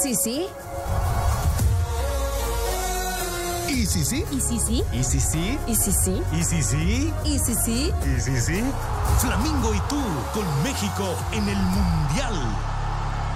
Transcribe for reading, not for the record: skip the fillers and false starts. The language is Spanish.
sí, sí? ¿Y si sí? ¿Y sí, sí? ¿Y si sí? ¿Y sí, sí? ¿Y si sí? ¿Y sí, sí? ¿Y si sí? Flamingo y tú con México en el Mundial.